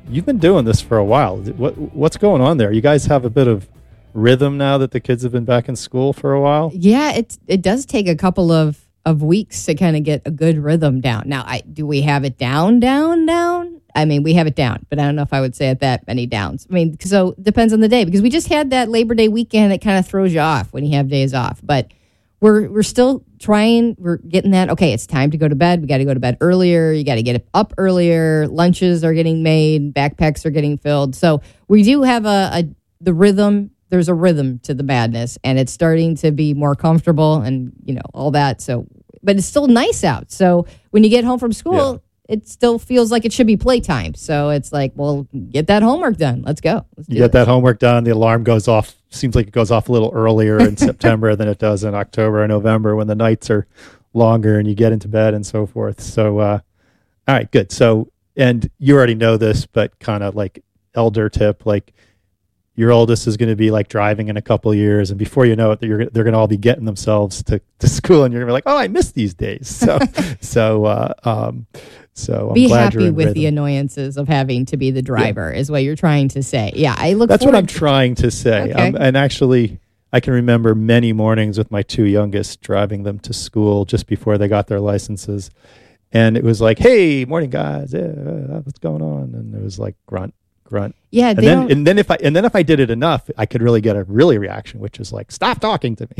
you've been doing this for a while. What what's going on there? You guys have a bit of rhythm now that the kids have been back in school for a while?
Yeah, it it does take a couple of, of weeks to kind of get a good rhythm down. Now, I do we have it down, down, down? I mean, we have it down, but I don't know if I would say it that many downs. I mean, so it depends on the day, because we just had that Labor Day weekend that kind of throws you off when you have days off. But we're we're still trying, we're getting that, okay, it's time to go to bed. We got to go to bed earlier. You got to get up earlier. Lunches are getting made. Backpacks are getting filled. So we do have a, a the rhythm. There's a rhythm to the madness, and it's starting to be more comfortable and, you know, all that. So, but it's still nice out. So when you get home from school, yeah. It still feels like it should be playtime. So it's like, well, get that homework done. Let's go. Let's
you get this. that homework done. The alarm goes off. Seems like it goes off a little earlier in September than it does in October or November when the nights are longer and you get into bed and so forth. So, uh, all right, good. So, and you already know this, but kind of like elder tip, like your oldest is going to be like driving in a couple of years, and before you know it, they're they're going to all be getting themselves to, to school, and you're going to be like, oh, I miss these days. So, so, uh, um, so I'm
be
glad
happy
you're in
with
rhythm.
The annoyances of having to be the driver yeah. is what you're trying to say. Yeah, I look.
That's
forward
what I'm trying to say.
Okay.
Um, and actually, I can remember many mornings with my two youngest driving them to school just before they got their licenses, and it was like, hey, morning guys, yeah, what's going on? And it was like grunt. grunt.
Yeah,
and
they
then
don't...
and then if I and then if I did it enough, I could really get a really reaction, which is like, stop talking to me.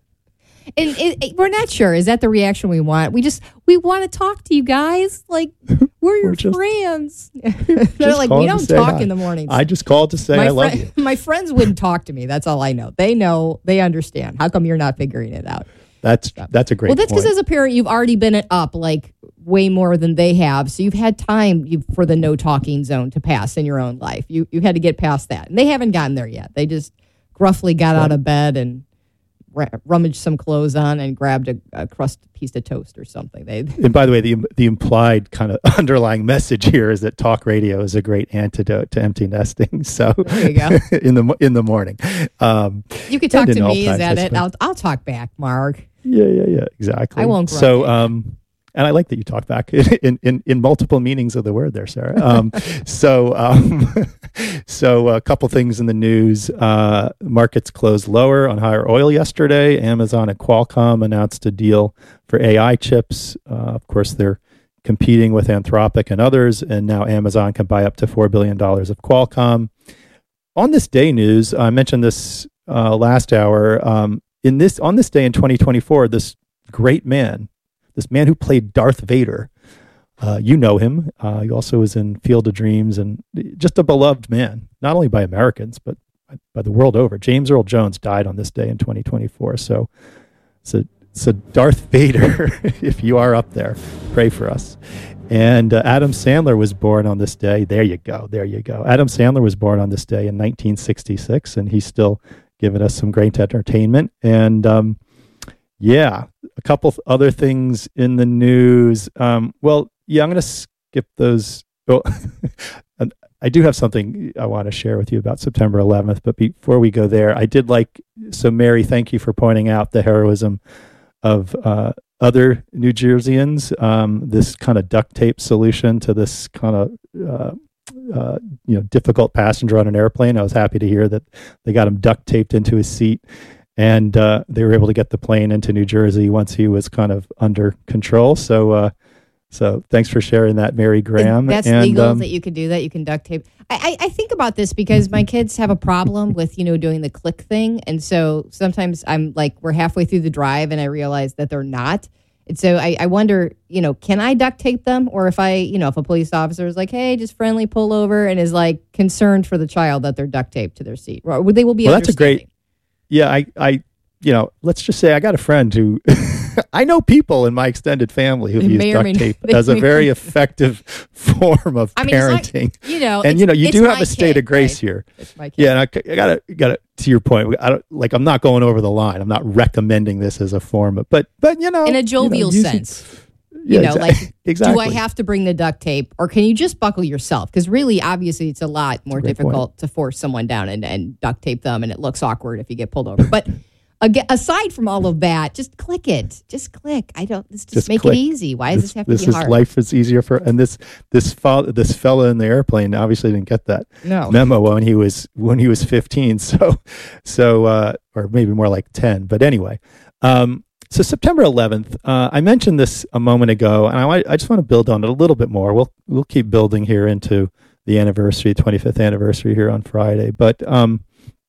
And it, it, we're not sure. Is that the reaction we want? We just we want to talk to you guys. Like we're your we're just, friends. They're like, we don't talk hi. in the mornings.
I just called to say
my
I love
fri-
you.
My friends wouldn't talk to me. That's all I know. They know. They understand. How come you're not figuring it out?
That's that's a great.
Well, that's because
point.
as a parent, you've already been up like way more than they have, so you've had time you, for the no talking zone to pass in your own life. You you had to get past that, and they haven't gotten there yet. They just gruffly got right. out of bed and r- rummaged some clothes on and grabbed a, a crusted piece of toast or something. They
and by the way, the the implied kind of underlying message here is that talk radio is a great antidote to empty nesting. So
there you go.
in the in the morning, um,
you could talk to me. Is that it? I'll I'll talk back, Mark.
Yeah, yeah, yeah. Exactly.
I won't.
So, um, and I like that you talk back in, in, in multiple meanings of the word there, Sarah. Um, so, um, so a couple things in the news. Uh, markets closed lower on higher oil yesterday. Amazon and Qualcomm announced a deal for A I chips. Uh, of course, they're competing with Anthropic and others, and now Amazon can buy up to four billion dollars of Qualcomm. On this day news, I mentioned this uh, last hour. Um, in this on this day in twenty twenty-four, this great man, this man who played Darth Vader, uh, you know him. Uh, he also was in Field of Dreams, and just a beloved man, not only by Americans but by the world over. James Earl Jones died on this day in twenty twenty-four. So, so, so Darth Vader, if you are up there, pray for us. And uh, Adam Sandler was born on this day. There you go. There you go. Adam Sandler was born on this day in nineteen sixty-six, and he's still giving us some great entertainment. And um, yeah, a couple other things in the news. Um, well, yeah, I'm going to skip those. Well, I do have something I want to share with you about September eleventh, but before we go there, I did like, so Mary, thank you for pointing out the heroism of uh, other New Jerseyans, um, this kind of duct tape solution to this kind of uh, uh, you know difficult passenger on an airplane. I was happy to hear that they got him duct taped into his seat, and uh, they were able to get the plane into New Jersey once he was kind of under control. So, uh, so thanks for sharing that, Mary Graham.
That's
and,
legal
um,
that you can do that. You can duct tape. I, I, I think about this because my kids have a problem with, you know, doing the click thing. And so sometimes I'm like, we're halfway through the drive and I realize that they're not. And so I, I wonder, you know, can I duct tape them? Or if I, you know, if a police officer is like, hey, just friendly pull over and is like concerned for the child that they're duct taped to their seat, or they will be
well, that's a great, yeah, I, I, you know, let's just say I got a friend who, I know people in my extended family who use duct tape as a very effective form of
I mean,
parenting.
Like, you know,
and you know, you do have a state
kid,
of grace
right?
here.
It's my kid.
Yeah, and I, I gotta, gotta. To your point, I don't like. I'm not going over the line. I'm not recommending this as a form of, but, but you know,
in a jovial
you know,
sense.
Yeah,
you know,
exactly.
like,
exactly.
do I have to bring the duct tape, or can you just buckle yourself? Because really, obviously, it's a lot more difficult
point.
to force someone down and, and duct tape them, and it looks awkward if you get pulled over. But Aga aside from all of that, just click it. Just click. I don't. Let's just,
Just
make
click.
it easy. Why does
This,
this have to
this
be
is
hard?
life is easier for and this this fo- this fella in the airplane obviously didn't get that
No.
memo when he was when he was fifteen. So so uh, or maybe more like ten. But anyway, um, so September eleventh. Uh, I mentioned this a moment ago, and I I just want to build on it a little bit more. We'll we'll keep building here into the anniversary, twenty-fifth anniversary here on Friday, but. Um,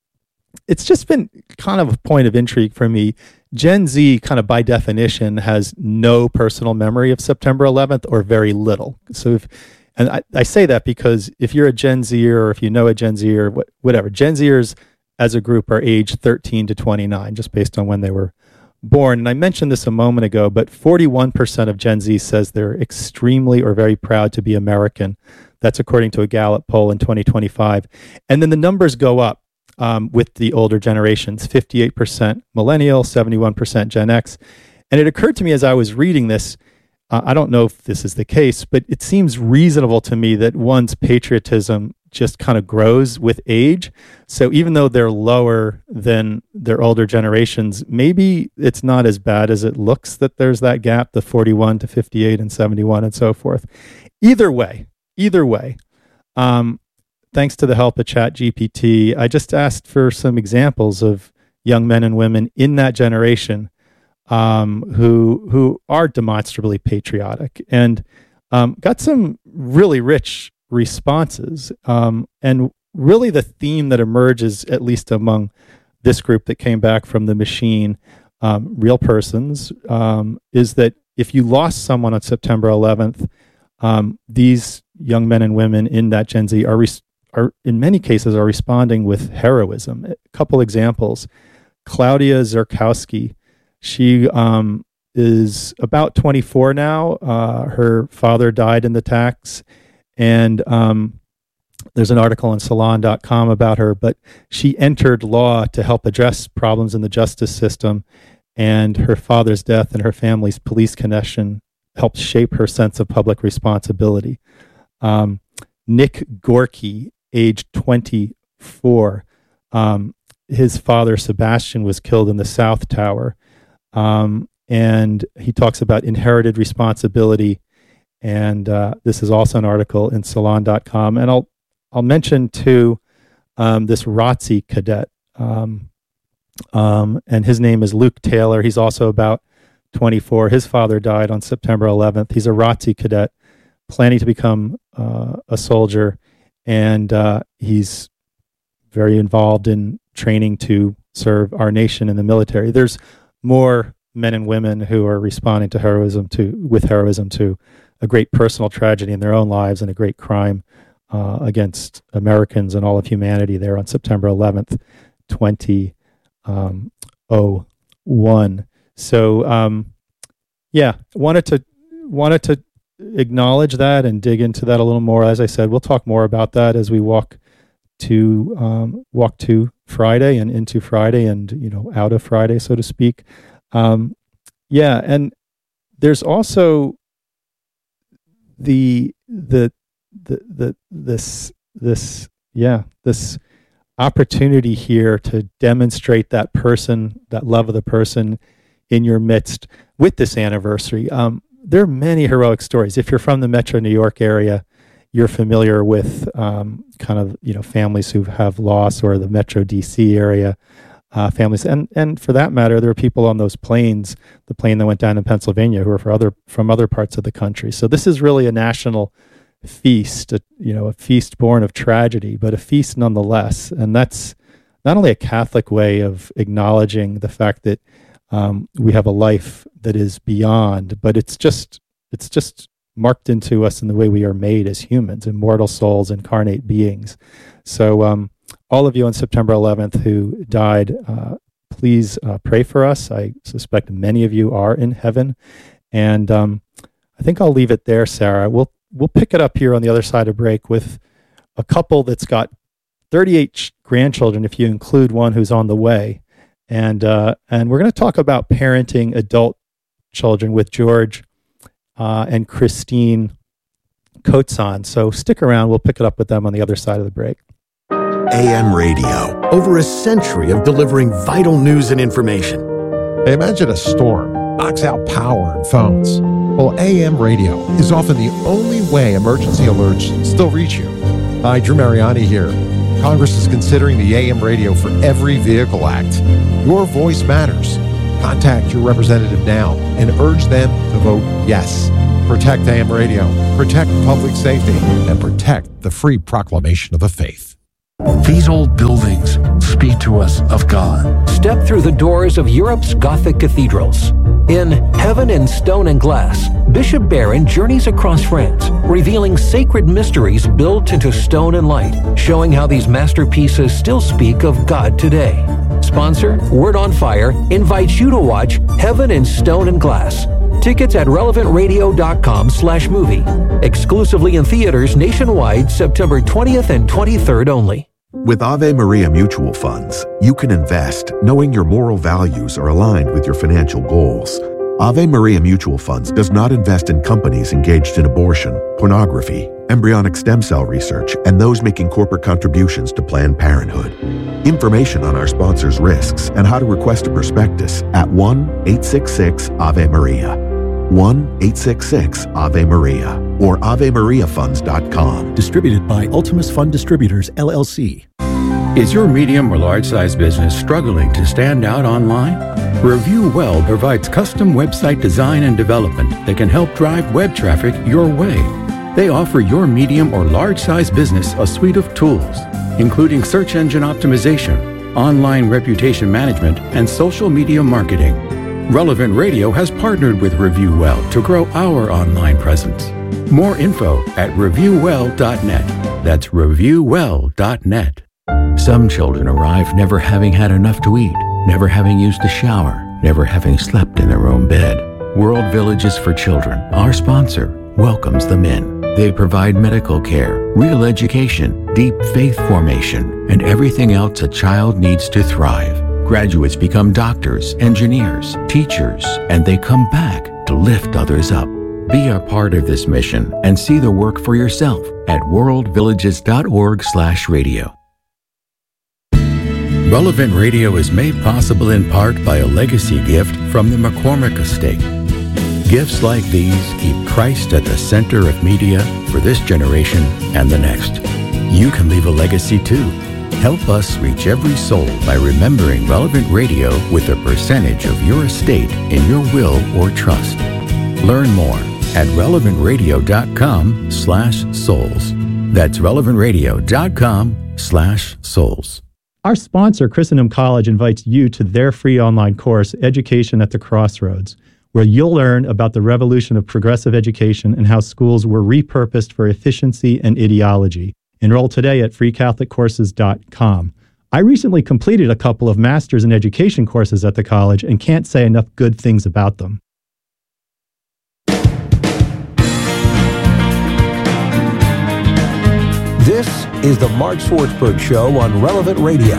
It's just been kind of a point of intrigue for me. Gen Z, kind of by definition, has no personal memory of September eleventh or very little. So, if, and I, I say that because if you're a Gen Zer or if you know a Gen Z or what, whatever, Gen Zers as a group are aged thirteen to twenty-nine, just based on when they were born. And I mentioned this a moment ago, but forty-one percent of Gen Z says they're extremely or very proud to be American. That's according to a Gallup poll in twenty twenty-five. And then the numbers go up. Um, with the older generations, fifty-eight percent millennial, seventy-one percent Gen X. And it occurred to me as I was reading this, uh, I don't know if this is the case, but it seems reasonable to me that one's patriotism just kind of grows with age. So even though they're lower than their older generations, maybe it's not as bad as it looks that there's that gap, the forty-one to fifty-eight and seventy-one and so forth. Either way, either way, um, thanks to the help of ChatGPT, I just asked for some examples of young men and women in that generation um, who who are demonstrably patriotic, and um, got some really rich responses. Um, and really, the theme that emerges, at least among this group that came back from the machine, um, real persons, um, is that if you lost someone on September eleventh, um, these young men and women in that Gen Z are res- are in many cases are responding with heroism. A couple examples. Claudia Zerkowski, she um, is about twenty-four now. Uh, her father died in the attacks, and um, there's an article on salon dot com about her, but she entered law to help address problems in the justice system, and her father's death and her family's police connection helped shape her sense of public responsibility. Um, Nick Gorky, age twenty-four, um, his father, Sebastian, was killed in the South Tower. Um, and he talks about inherited responsibility. And uh, this is also an article in salon dot com. And I'll I'll mention, too, um, this R O T C cadet. Um, um, and his name is Luke Taylor. He's also about twenty-four. His father died on September eleventh. He's a R O T C cadet planning to become uh, a soldier. And uh, he's very involved in training to serve our nation in the military. There's more men and women who are responding to heroism to with heroism to a great personal tragedy in their own lives and a great crime uh, against Americans and all of humanity there on September eleventh, twenty oh one. So, um, yeah, wanted to wanted to. acknowledge that and dig into that a little more. As I said, we'll talk more about that as we walk to um, walk to Friday and into Friday and, you know, out of Friday, so to speak. Um, yeah, and there's also the the the the this this yeah this opportunity here to demonstrate that person, that love of the person in your midst with this anniversary. Um, There are many heroic stories. If you're from the Metro New York area, you're familiar with um, kind of, you know, families who have lost, or the Metro D C area uh, families, and and for that matter, there are people on those planes, the plane that went down in Pennsylvania, who are for other from other parts of the country. So this is really a national feast, a, you know, a feast born of tragedy, but a feast nonetheless. And that's not only a Catholic way of acknowledging the fact that Um, we have a life that is beyond, but it's just it's just marked into us in the way we are made as humans, immortal souls, incarnate beings. So um, all of you on September eleventh who died, uh, please uh, pray for us. I suspect many of you are in heaven, and um, I think I'll leave it there, Sarah. We'll we'll pick it up here on the other side of break with a couple that's got thirty-eight grandchildren, if you include one who's on the way. And uh, and we're going to talk about parenting adult children with George uh, and Christine Coatson. So stick around. We'll pick it up with them on the other side of the break.
A M radio. Over a century of delivering vital news and information.
Imagine a storm knocks out power and phones. Well, A M radio is often the only way emergency alerts still reach you. Hi, Drew Mariani here. Congress is considering the A M radio for Every Vehicle Act. Your voice matters. Contact your representative now and urge them to vote yes. Protect A M radio, protect public safety, and protect the free proclamation of the faith.
These old buildings speak to us of God.
Step through the doors of Europe's Gothic cathedrals. In Heaven in Stone and Glass, Bishop Barron journeys across France, revealing sacred mysteries built into stone and light, showing how these masterpieces still speak of God today. Sponsor, Word on Fire, invites you to watch Heaven in Stone and Glass. Tickets at relevant radio dot com slash movie. Exclusively in theaters nationwide, September twentieth and twenty-third only.
With Ave Maria Mutual Funds, you can invest knowing your moral values are aligned with your financial goals. Ave Maria Mutual Funds does not invest in companies engaged in abortion, pornography, embryonic stem cell research, and those making corporate contributions to Planned Parenthood. Information on our sponsors' risks and how to request a prospectus at one eight six six Ave Maria. one eight six six Ave Maria or ave maria funds dot com.
Distributed by Ultimus Fund Distributors, L L C.
Is your medium or large-size business struggling to stand out online? Review Well provides custom website design and development that can help drive web traffic your way. They offer your medium or large-size business a suite of tools, including search engine optimization, online reputation management, and social media marketing. Relevant Radio has partnered with Review Well to grow our online presence. More info at review well dot net. That's review well dot net. Some children arrive never having had enough to eat, never having used a shower, never having slept in their own bed. World Villages for Children, our sponsor, welcomes them in. They provide medical care, real education, deep faith formation, and everything else a child needs to thrive. Graduates become doctors, engineers, teachers, and they come back to lift others up. Be a part of this mission and see the work for yourself at world villages dot org slash radio. Relevant Radio is made possible in part by a legacy gift from the McCormick Estate. Gifts like these keep Christ at the center of media for this generation and the next. You can leave a legacy too. Help us reach every soul by remembering Relevant Radio with a percentage of your estate in your will or trust. Learn more at relevant radio dot com slash souls. That's relevant radio dot com slash souls.
Our sponsor, Christendom College, invites you to their free online course, Education at the Crossroads, where you'll learn about the revolution of progressive education and how schools were repurposed for efficiency and ideology. Enroll today at free catholic courses dot com. I recently completed a couple of Masters in Education courses at the college and can't say enough good things about them.
This is the Mark Swartzberg Show on Relevant Radio.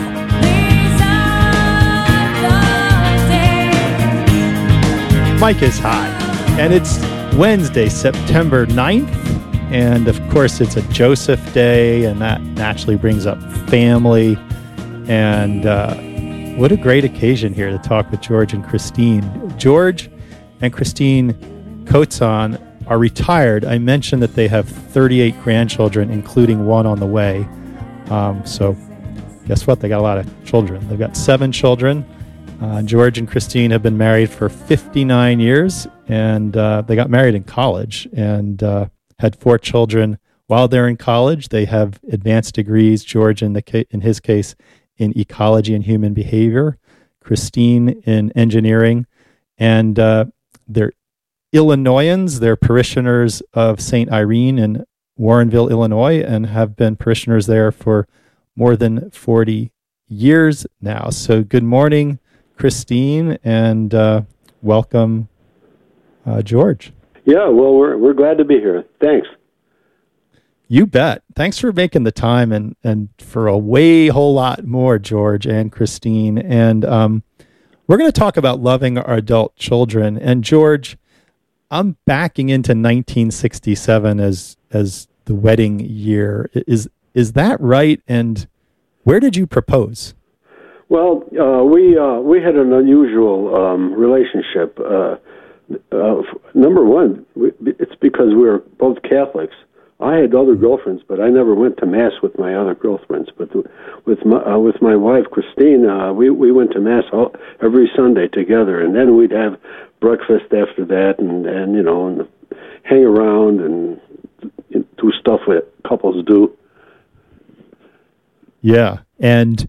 Mike is high, and it's Wednesday, September ninth, and of course it's a Joseph Day, and that naturally brings up family, and uh, what a great occasion here to talk with George and Christine. George and Christine Kotzon are retired. I mentioned that they have thirty-eight grandchildren, including one on the way. Um, so guess what? They got a lot of children. They've got seven children. Uh, George and Christine have been married for fifty-nine years, and uh, they got married in college and uh, had four children while they're in college. They have advanced degrees, George in, the ca- in his case, in ecology and human behavior, Christine in engineering, and uh, they're Illinoisans. They're parishioners of Saint Irene in Warrenville, Illinois, and have been parishioners there for more than forty years now. So good morning, Christine, and uh, welcome, uh, George.
Yeah, well, we're we're glad to be here. Thanks.
You bet. Thanks for making the time, and, and for a way whole lot more, George and Christine. And um, we're going to talk about loving our adult children. And George, I'm backing into nineteen sixty-seven as as the wedding year. Is is that right? And Where did you propose?
Well, uh, we uh, we had an unusual um, relationship. Uh, uh, number one, we, it's because we were both Catholics. I had other girlfriends, but I never went to mass with my other girlfriends. But with my uh, with my wife Christine, uh, we we went to mass all, every Sunday together, and then we'd have breakfast after that, and, and you know, and hang around and do stuff that couples do.
Yeah, and